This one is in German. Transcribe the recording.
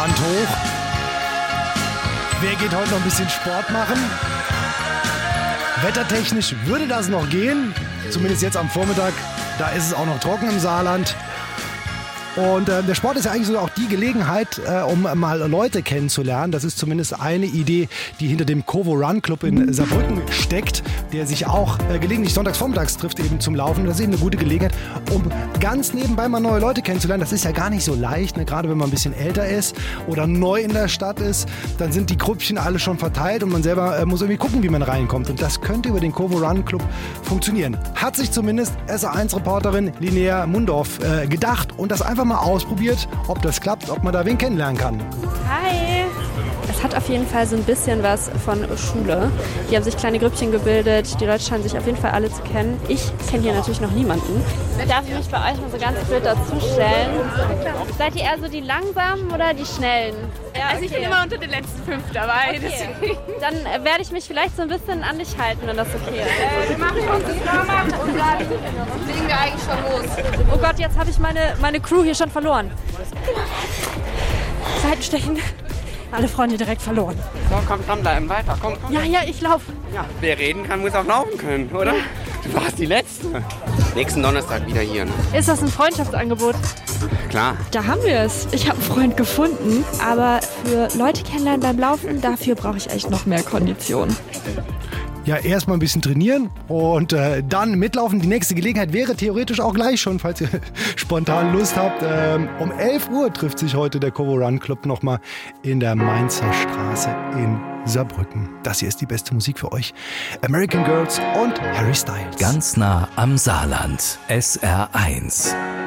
Hand hoch. Wer geht heute noch ein bisschen Sport machen? Wettertechnisch würde das noch gehen, zumindest jetzt am Vormittag. Da ist es auch noch trocken im Saarland. Und der Sport ist ja eigentlich so auch die Gelegenheit, um mal Leute kennenzulernen. Das ist zumindest eine Idee, die hinter dem Kovo Run Club in Saarbrücken steckt, der sich auch gelegentlich sonntags vormittags trifft eben zum Laufen. Das ist eben eine gute Gelegenheit, um ganz nebenbei mal neue Leute kennenzulernen. Das ist ja gar nicht so leicht, ne? Gerade wenn man ein bisschen älter ist oder neu in der Stadt ist, dann sind die Grüppchen alle schon verteilt und man selber muss irgendwie gucken, wie man reinkommt. Und das könnte über den Kovo Run Club funktionieren. Hat sich zumindest SA1-Reporterin Linnea Mundorf gedacht und das einfach mal ausprobiert, ob das klappt, ob man da wen kennenlernen kann. Hi! Es hat auf jeden Fall so ein bisschen was von Schule. Hier haben sich kleine Grüppchen gebildet. Die Leute scheinen sich auf jeden Fall alle zu kennen. Ich kenne hier natürlich noch niemanden. Darf ich mich bei euch mal so ganz blöd dazustellen? Seid ihr eher so die Langsamen oder die Schnellen? Ja, okay. Also ich bin immer unter den letzten 5 dabei. Okay. Dann werde ich mich vielleicht so ein bisschen an dich halten, wenn das okay ist. Wir machen uns das Warm-up und dann legen wir eigentlich schon los. Oh Gott, jetzt habe ich meine Crew hier schon verloren. Seitenstechen. Alle Freunde direkt verloren. So, komm, dranbleiben, weiter, komm. Ja, ich laufe. Ja, wer reden kann, muss auch laufen können, oder? Du warst die Letzte. Nächsten Donnerstag wieder hier, ne? Ist das ein Freundschaftsangebot? Klar. Da haben wir es. Ich habe einen Freund gefunden, aber für Leute kennenlernen beim Laufen, dafür brauche ich echt noch mehr Kondition. Ja, erstmal ein bisschen trainieren und dann mitlaufen. Die nächste Gelegenheit wäre theoretisch auch gleich schon, falls ihr spontan Lust habt. Um 11 Uhr trifft sich heute der Kovo Run Club nochmal in der Mainzer Straße in Saarbrücken. Das hier ist die beste Musik für euch. American Girls und Harry Styles. Ganz nah am Saarland. SR1.